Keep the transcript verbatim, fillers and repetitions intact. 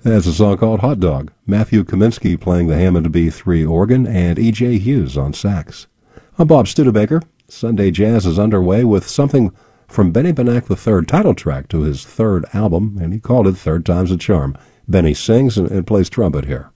That's a song called Hot Dog. Matthew Kaminsky playing the Hammond B three organ and E J Hughes on sax. I'm Bob Studebaker. Sunday Jazz is underway with something from Benny Benack the third, title track to his third album, and he called it Third Time's a Charm. Benny sings and, and plays trumpet here.